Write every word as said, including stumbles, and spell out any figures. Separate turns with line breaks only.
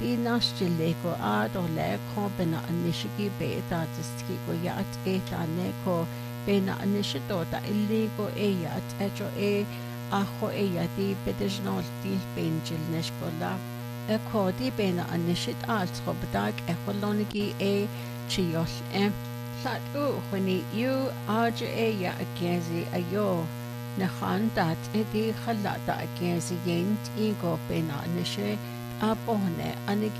di nashtile ko ado le ko bena anishiki beta tiski ko yat eta ne ko bena anishito da illigo e yat ejo e aho e yati bedejnol di benjil neshkola e ko di bena anishit alt ko bedag e kolonigi e chios e Lat u hwni yw ajo e ya agezi ayo na khandat e di khalada agezi yent i go bena anishe a bohne anigi